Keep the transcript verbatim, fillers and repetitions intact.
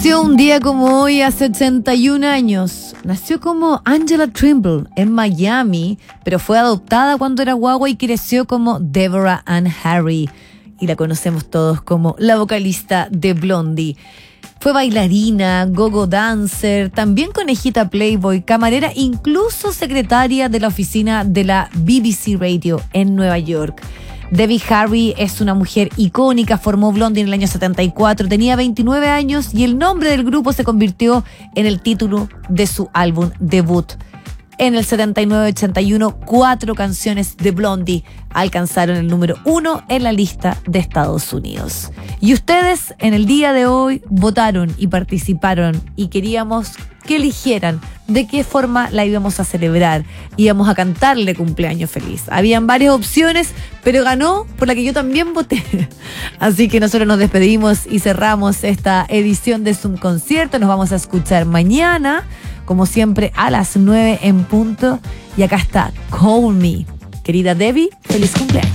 Nació un día como hoy hace ochenta y un años. Nació como Angela Trimble en Miami, pero fue adoptada cuando era guagua y creció como Deborah Ann Harry. Y la conocemos todos como la vocalista de Blondie. Fue bailarina, go-go dancer, también conejita Playboy, camarera, incluso secretaria de la oficina de la B B C Radio en Nueva York. Debbie Harry es una mujer icónica, formó Blondie en el año setenta y cuatro, tenía veintinueve años y el nombre del grupo se convirtió en el título de su álbum debut. En el setenta y nueve ochenta y uno, cuatro canciones de Blondie alcanzaron el número uno en la lista de Estados Unidos. Y ustedes en el día de hoy votaron y participaron y queríamos que eligieran de qué forma la íbamos a celebrar. Íbamos a cantarle cumpleaños feliz. Habían varias opciones, pero ganó por la que yo también voté. Así que nosotros nos despedimos y cerramos esta edición de Zoom Concierto. Nos vamos a escuchar mañana, como siempre, a las nueve en punto. Y acá está Call Me. Querida Debbie, feliz cumpleaños.